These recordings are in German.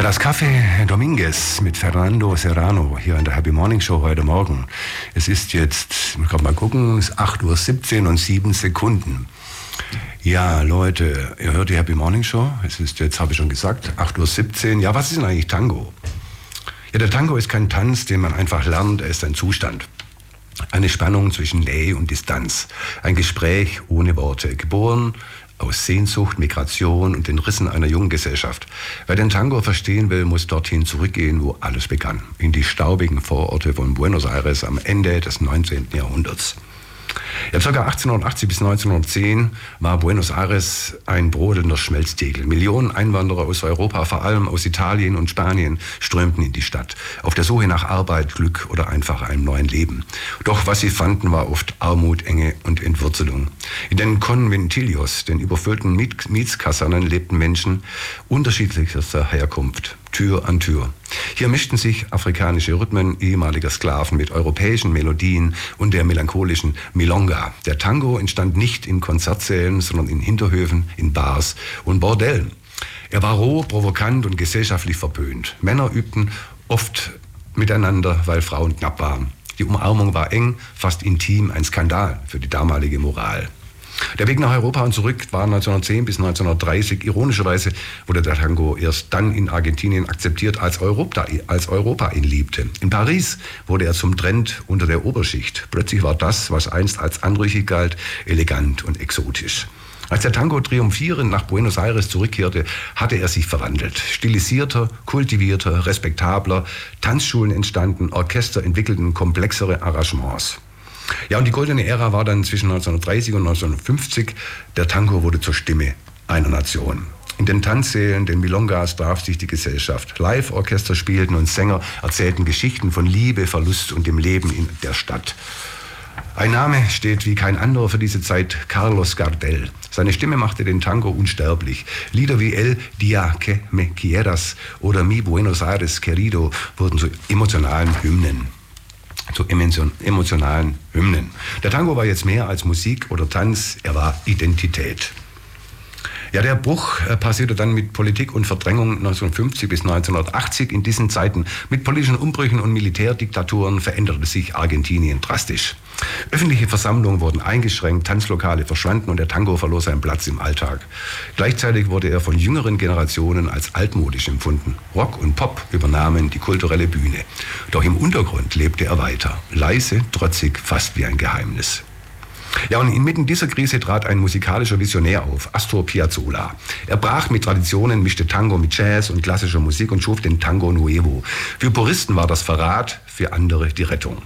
Das Café Dominguez mit Fernando Serrano hier in der Happy Morning Show heute Morgen. Es ist jetzt, ich kann mal gucken, es ist 8:17 Uhr und 7 Sekunden. Ja, Leute, ihr hört die Happy Morning Show. Es ist jetzt, habe ich schon gesagt, 8:17 Uhr. Ja, was ist denn eigentlich Tango? Ja, der Tango ist kein Tanz, den man einfach lernt, er ist ein Zustand. Eine Spannung zwischen Nähe und Distanz. Ein Gespräch ohne Worte. Geboren aus Sehnsucht, Migration und den Rissen einer jungen Gesellschaft. Wer den Tango verstehen will, muss dorthin zurückgehen, wo alles begann. In die staubigen Vororte von Buenos Aires am Ende des 19. Jahrhunderts. Ja, ca. 1880 bis 1910 war Buenos Aires ein brodelnder Schmelztiegel. Millionen Einwanderer aus Europa, vor allem aus Italien und Spanien, strömten in die Stadt, auf der Suche nach Arbeit, Glück oder einfach einem neuen Leben. Doch was sie fanden, war oft Armut, Enge und Entwurzelung. In den Conventillos, den überfüllten Mietskasernen, lebten Menschen unterschiedlichster Herkunft. Tür an Tür. Hier mischten sich afrikanische Rhythmen ehemaliger Sklaven mit europäischen Melodien und der melancholischen Milonga. Der Tango entstand nicht in Konzertsälen, sondern in Hinterhöfen, in Bars und Bordellen. Er war roh, provokant und gesellschaftlich verpönt. Männer übten oft miteinander, weil Frauen knapp waren. Die Umarmung war eng, fast intim, ein Skandal für die damalige Moral. Der Weg nach Europa und zurück war 1910 bis 1930. Ironischerweise wurde der Tango erst dann in Argentinien akzeptiert, als Europa ihn liebte. In Paris wurde er zum Trend unter der Oberschicht. Plötzlich war das, was einst als anrüchig galt, elegant und exotisch. Als der Tango triumphierend nach Buenos Aires zurückkehrte, hatte er sich verwandelt. Stilisierter, kultivierter, respektabler, Tanzschulen entstanden, Orchester entwickelten komplexere Arrangements. Ja, und die goldene Ära war dann zwischen 1930 und 1950. Der Tango wurde zur Stimme einer Nation. In den Tanzsälen, den Milongas, traf sich die Gesellschaft. Live-Orchester spielten und Sänger erzählten Geschichten von Liebe, Verlust und dem Leben in der Stadt. Ein Name steht wie kein anderer für diese Zeit, Carlos Gardel. Seine Stimme machte den Tango unsterblich. Lieder wie El Dia que me quieras oder Mi Buenos Aires querido wurden zu emotionalen Hymnen. Der Tango war jetzt mehr als Musik oder Tanz, er war Identität. Ja, der Bruch passierte dann mit Politik und Verdrängung 1950 bis 1980. In diesen Zeiten mit politischen Umbrüchen und Militärdiktaturen veränderte sich Argentinien drastisch. Öffentliche Versammlungen wurden eingeschränkt, Tanzlokale verschwanden und der Tango verlor seinen Platz im Alltag. Gleichzeitig wurde er von jüngeren Generationen als altmodisch empfunden. Rock und Pop übernahmen die kulturelle Bühne. Doch im Untergrund lebte er weiter, leise, trotzig, fast wie ein Geheimnis. Ja, und inmitten dieser Krise trat ein musikalischer Visionär auf, Astor Piazzolla. Er brach mit Traditionen, mischte Tango mit Jazz und klassischer Musik und schuf den Tango Nuevo. Für Puristen war das Verrat, für andere die Rettung.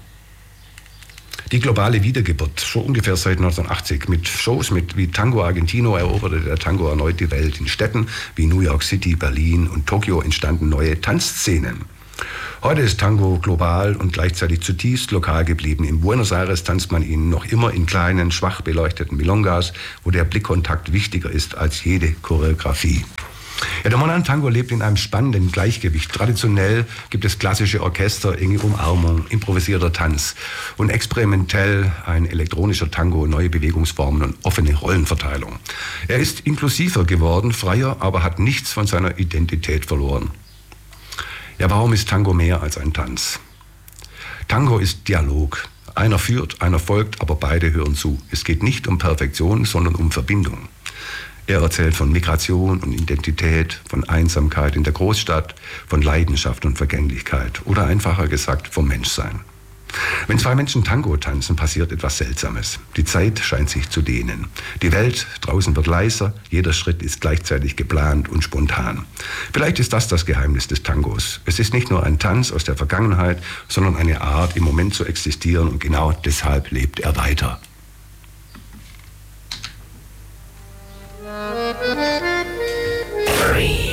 Die globale Wiedergeburt, schon ungefähr seit 1980. Mit Shows wie Tango Argentino eroberte der Tango erneut die Welt. In Städten wie New York City, Berlin und Tokio entstanden neue Tanzszenen. Heute ist Tango global und gleichzeitig zutiefst lokal geblieben. In Buenos Aires tanzt man ihn noch immer in kleinen, schwach beleuchteten Milongas, wo der Blickkontakt wichtiger ist als jede Choreografie. Ja, der moderne Tango lebt in einem spannenden Gleichgewicht. Traditionell gibt es klassische Orchester, enge Umarmung, improvisierter Tanz und experimentell ein elektronischer Tango, neue Bewegungsformen und offene Rollenverteilung. Er ist inklusiver geworden, freier, aber hat nichts von seiner Identität verloren. Ja, warum ist Tango mehr als ein Tanz? Tango ist Dialog. Einer führt, einer folgt, aber beide hören zu. Es geht nicht um Perfektion, sondern um Verbindung. Er erzählt von Migration und Identität, von Einsamkeit in der Großstadt, von Leidenschaft und Vergänglichkeit oder einfacher gesagt vom Menschsein. Wenn zwei Menschen Tango tanzen, passiert etwas Seltsames. Die Zeit scheint sich zu dehnen. Die Welt draußen wird leiser, jeder Schritt ist gleichzeitig geplant und spontan. Vielleicht ist das Geheimnis des Tangos. Es ist nicht nur ein Tanz aus der Vergangenheit, sondern eine Art, im Moment zu existieren und genau deshalb lebt er weiter.